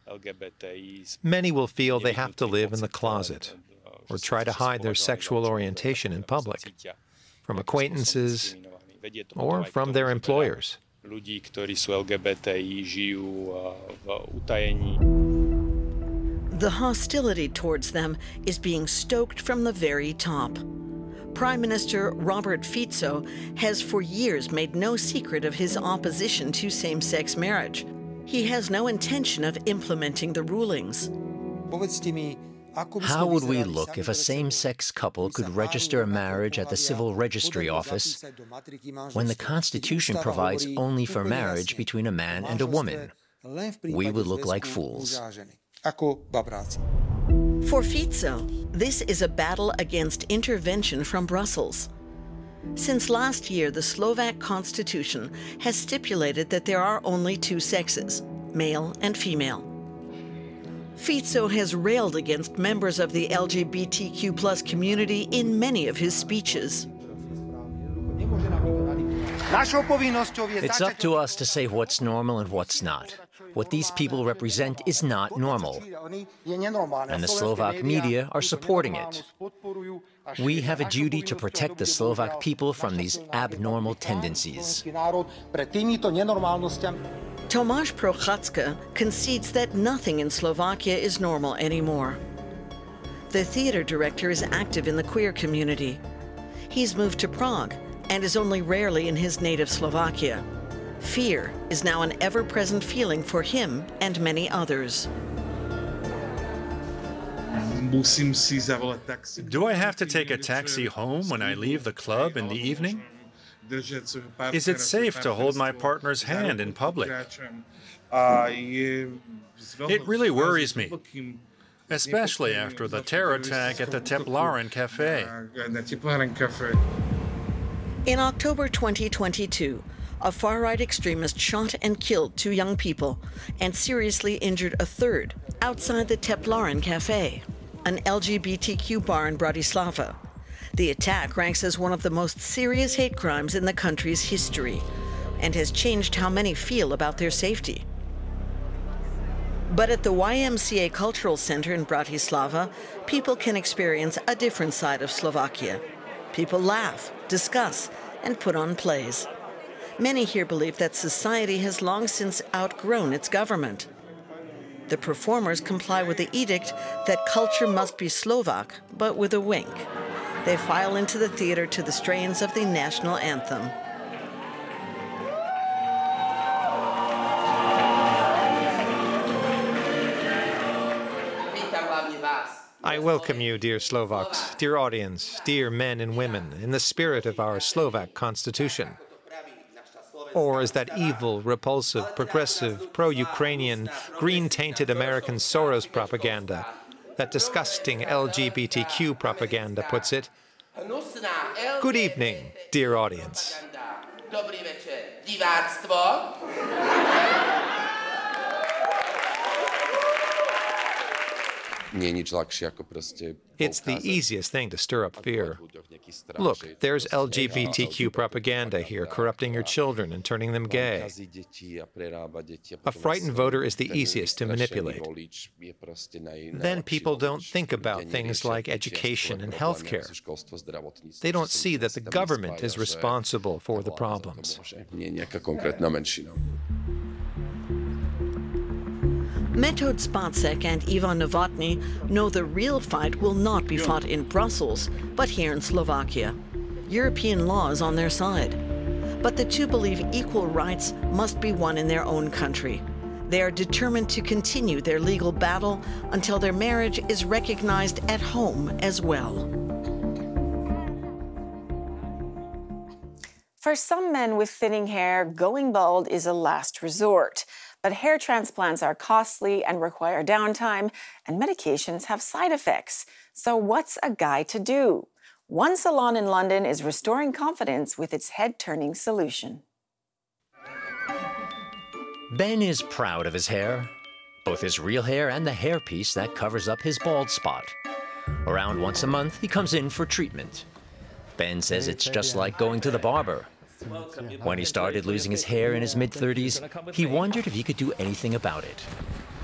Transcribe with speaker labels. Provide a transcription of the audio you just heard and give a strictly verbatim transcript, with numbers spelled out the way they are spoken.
Speaker 1: Many will feel they have to live in the closet or try to hide their sexual orientation in public, from acquaintances or from their employers.
Speaker 2: The hostility towards them is being stoked from the very top. Prime Minister Robert Fico has for years made no secret of his opposition to same-sex marriage. He has no intention of implementing the rulings.
Speaker 3: How would we look if a same-sex couple could register a marriage at the civil registry office when the Constitution provides only for marriage between a man and a woman? We would look like fools.
Speaker 2: For Fico, this is a battle against intervention from Brussels. Since last year, the Slovak constitution has stipulated that there are only two sexes, male and female. Fico has railed against members of the L G B T Q plus community in many of his speeches.
Speaker 3: It's up to us to say what's normal and what's not. What these people represent is not normal, and the Slovak media are supporting it. We have a duty to protect the Slovak people from these abnormal tendencies.
Speaker 2: Tomáš Procházka concedes that nothing in Slovakia is normal anymore. The theater director is active in the queer community. He's moved to Prague and is only rarely in his native Slovakia. Fear is now an ever-present feeling for him and many others.
Speaker 4: Do I have to take a taxi home when I leave the club in the evening? Is it safe to hold my partner's hand in public? It really worries me, especially after the terror attack at the Teplaren Cafe.
Speaker 2: In October twenty twenty-two, a far-right extremist shot and killed two young people and seriously injured a third outside the Teplaren Cafe, an L G B T Q bar in Bratislava. The attack ranks as one of the most serious hate crimes in the country's history and has changed how many feel about their safety. But at the Y M C A Cultural Center in Bratislava, people can experience a different side of Slovakia. People laugh, discuss, and put on plays. Many here believe that society has long since outgrown its government. The performers comply with the edict that culture must be Slovak, but with a wink. They file into the theater to the strains of the national anthem.
Speaker 1: I welcome you, dear Slovaks, dear audience, dear men and women, in the spirit of our Slovak constitution. Or as that evil, repulsive, progressive, pro-Ukrainian, green-tainted American Soros propaganda, that disgusting L G B T Q propaganda puts it, good evening, dear audience. It's the easiest thing to stir up fear. Look, there's L G B T Q propaganda here, corrupting your children and turning them gay. A frightened voter is the easiest to manipulate. Then people don't think about things like education and healthcare. They don't see that the government is responsible for the problems.
Speaker 2: Metod Spacek and Ivan Novotny know the real fight will not be fought in Brussels, but here in Slovakia. European law is on their side. But the two believe equal rights must be won in their own country. They are determined to continue their legal battle until their marriage is recognized at home as well.
Speaker 5: For some men with thinning hair, going bald is a last resort. But hair transplants are costly and require downtime, and medications have side effects. So what's a guy to do? One salon in London is restoring confidence with its head-turning solution.
Speaker 3: Ben is proud of his hair, both his real hair and the hairpiece that covers up his bald spot. Around once a month, he comes in for treatment. Ben says it's just like going to the barber. When he started losing his hair in his mid thirties, he wondered if he could do anything about it.